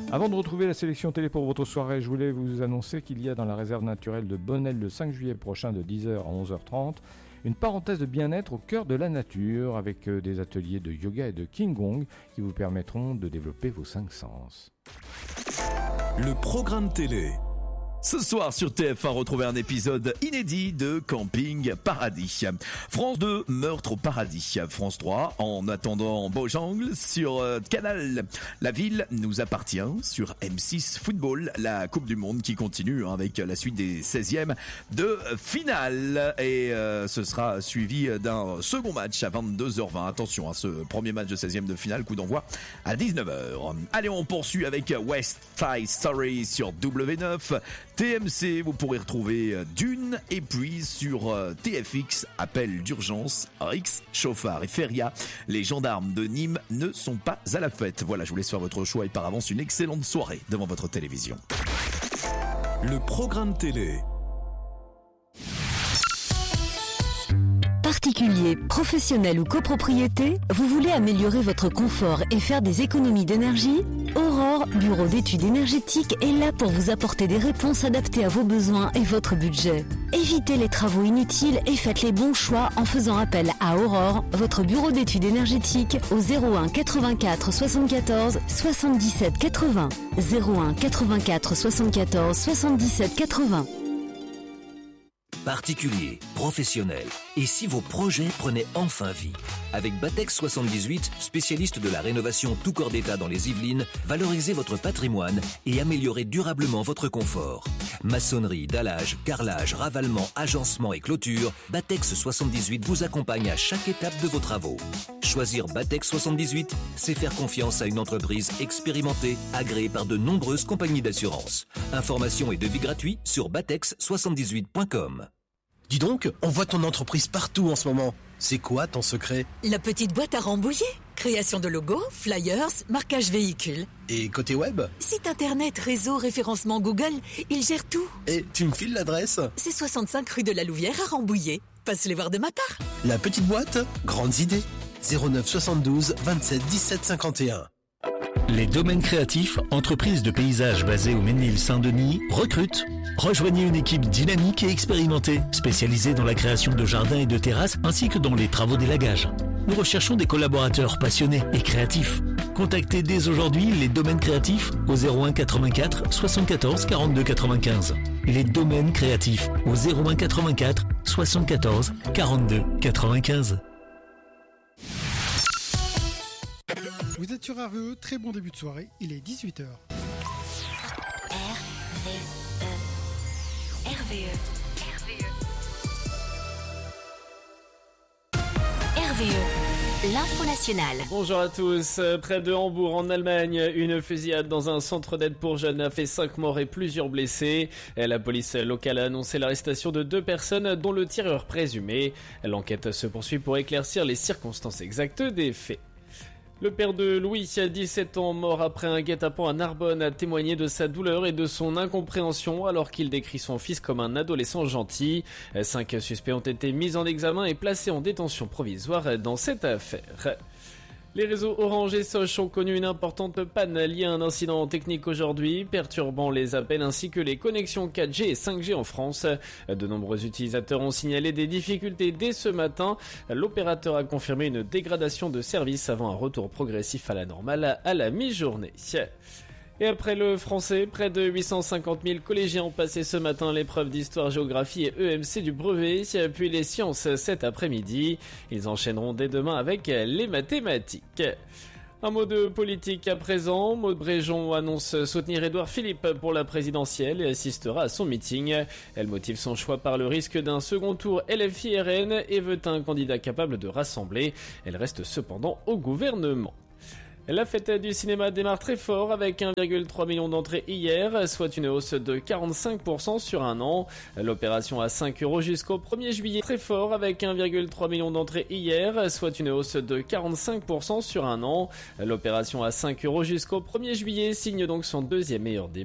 Avant de retrouver la sélection télé pour votre soirée, je voulais vous annoncer qu'il y a dans la réserve naturelle de Bonnel le 5 juillet prochain de 10h à 11h30 une parenthèse de bien-être au cœur de la nature avec des ateliers de yoga et de Qigong qui vous permettront de développer vos 5 sens. Le programme télé. Ce soir sur TF1, retrouvez un épisode inédit de Camping Paradis. France 2, Meurtre au paradis. France 3, En attendant Beaujangle sur Canal. La ville nous appartient sur M6 Football, la Coupe du Monde qui continue avec la suite des 16e de finale. Et ce sera suivi d'un second match à 22h20. Attention, ce premier match de 16e de finale, coup d'envoi à 19h. Allez, on poursuit avec West Side Story sur W9. TMC, vous pourrez retrouver Dune, et puis sur TFX, appel d'urgence, Rix, Chauffard et Feria. Les gendarmes de Nîmes ne sont pas à la fête. Voilà, je vous laisse faire votre choix et par avance une excellente soirée devant votre télévision. Le programme télé. Particulier, professionnel ou copropriété, vous voulez améliorer votre confort et faire des économies d'énergie? Aurore, bureau d'études énergétiques, est là pour vous apporter des réponses adaptées à vos besoins et votre budget. Évitez les travaux inutiles et faites les bons choix en faisant appel à Aurore, votre bureau d'études énergétiques, au 01 84 74 77 80. 01 84 74 77 80. Particulier, professionnel, et si vos projets prenaient enfin vie? Avec Batex 78, spécialiste de la rénovation tout corps d'état dans les Yvelines, valorisez votre patrimoine et améliorez durablement votre confort. Maçonnerie, dallage, carrelage, ravalement, agencement et clôture, Batex 78 vous accompagne à chaque étape de vos travaux. Choisir Batex 78, c'est faire confiance à une entreprise expérimentée, agréée par de nombreuses compagnies d'assurance. Informations et devis gratuits sur batex78.com. Dis donc, on voit ton entreprise partout en ce moment. C'est quoi ton secret? La petite boîte à Rambouillet. Création de logos, flyers, marquage véhicule. Et côté web? Site internet, réseau, référencement Google, il gère tout. Et tu me files l'adresse? C'est 65 rue de la Louvière à Rambouillet. Passe les voir de ma part. La petite boîte, grandes idées. 09 72 27 17 51. Les domaines créatifs, entreprises de paysage basées au Mesnil-Saint-Denis, recrutent. Rejoignez une équipe dynamique et expérimentée, spécialisée dans la création de jardins et de terrasses, ainsi que dans les travaux d'élagage. Nous recherchons des collaborateurs passionnés et créatifs. Contactez dès aujourd'hui les domaines créatifs au 01 84 74 42 95. Les domaines créatifs au 01 84 74 42 95. Vous êtes sur RVE, très bon début de soirée, il est 18h. RVE, l'info nationale. Bonjour à tous. Près de Hambourg, en Allemagne, une fusillade dans un centre d'aide pour jeunes a fait 5 morts et plusieurs blessés. La police locale a annoncé l'arrestation de 2 personnes, dont le tireur présumé. L'enquête se poursuit pour éclaircir les circonstances exactes des faits. Le père de Louis, 17 ans, mort après un guet-apens à Narbonne, a témoigné de sa douleur et de son incompréhension alors qu'il décrit son fils comme un adolescent gentil. 5 suspects ont été mis en examen et placés en détention provisoire dans cette affaire. Les réseaux Orange et Soch ont connu une importante panne liée à un incident technique aujourd'hui, perturbant les appels ainsi que les connexions 4G et 5G en France. De nombreux utilisateurs ont signalé des difficultés dès ce matin. L'opérateur a confirmé une dégradation de service avant un retour progressif à la normale à la mi-journée. Et après le français, près de 850 000 collégiens ont passé ce matin l'épreuve d'histoire-géographie et EMC du brevet, puis les sciences cet après-midi. Ils enchaîneront dès demain avec les mathématiques. Un mot de politique à présent. Maud Bréjon annonce soutenir Édouard Philippe pour la présidentielle et assistera à son meeting. Elle motive son choix par le risque d'un second tour LFI-RN et veut un candidat capable de rassembler. Elle reste cependant au gouvernement. La fête du cinéma démarre très fort avec 1,3 million d'entrées hier, soit une hausse de 45% sur un an. L'opération à 5 € jusqu'au 1er juillet très fort avec 1,3 million d'entrées hier, soit une hausse de 45% sur un an. L'opération à 5 € jusqu'au 1er juillet signe donc son deuxième meilleur début.